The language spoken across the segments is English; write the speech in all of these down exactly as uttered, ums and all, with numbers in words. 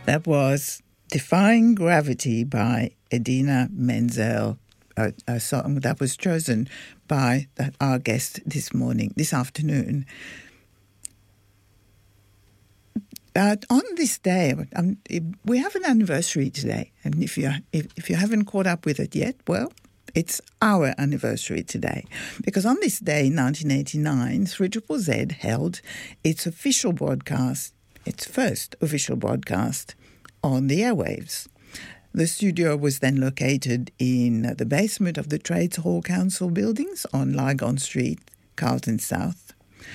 That was Defying Gravity by Idina Menzel, a, a song that was chosen by the, our guest this morning, this afternoon. Uh, on this day, um, we have an anniversary today, and if you if, if you haven't caught up with it yet, well, it's our anniversary today, because on this day, nineteen eighty-nine, three Z Z Z held its official broadcast, its first official broadcast on the airwaves. The studio was then located in the basement of the Trades Hall Council buildings on Lygon Street, Carlton South.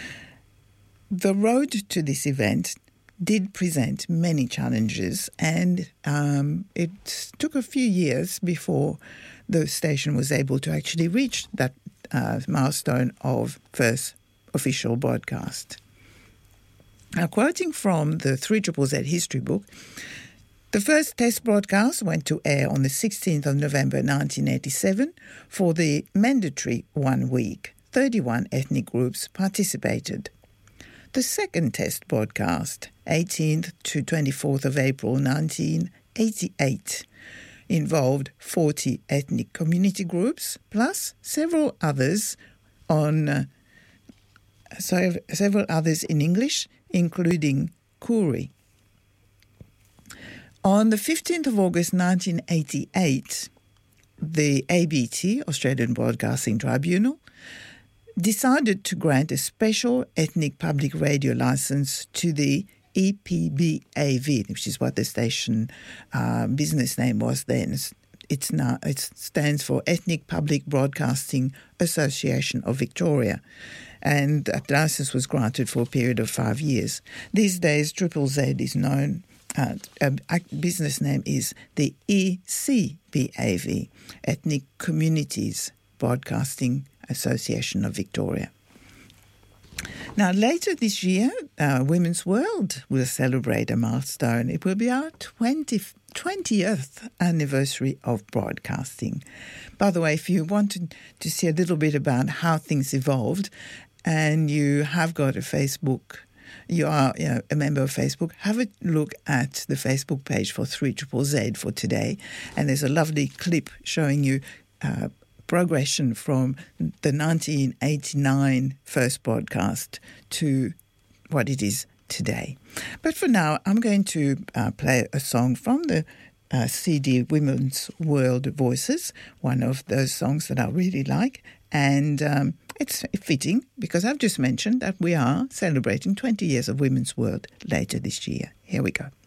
The road to this event did present many challenges, and um, it took a few years before the station was able to actually reach that uh, milestone of first official broadcast. Now, quoting from the three Z Z Z history book, the first test broadcast went to air on the sixteenth of November nineteen eighty-seven for the mandatory one week. thirty-one ethnic groups participated. The second test broadcast, eighteenth to twenty-fourth of April nineteen eighty-eight, involved forty ethnic community groups plus several others on uh, so several others in English, including Koori. On the fifteenth of August nineteen eighty-eight, the A B T, Australian Broadcasting Tribunal, decided to grant a special ethnic public radio license to the E P B A V, which is what the station uh, business name was then. It's now it stands for Ethnic Public Broadcasting Association of Victoria, and that license was granted for a period of five years. These days, Triple Z is known. Uh, a business name is the E C B A V, Ethnic Communities Broadcasting Association of Victoria. Now, later this year, uh, Women's World will celebrate a milestone. It will be our twentieth, twentieth anniversary of broadcasting. By the way, if you wanted to see a little bit about how things evolved, and you have got a Facebook, you are you know, a member of Facebook, have a look at the Facebook page for three Z Z Z for today. And there's a lovely clip showing you uh, progression from the nineteen eighty-nine first broadcast to what it is today. But for now, I'm going to uh, play a song from the uh, C D Women's World Voices, one of those songs that I really like. And um, it's fitting because I've just mentioned that we are celebrating twenty years of Women's World later this year. Here we go.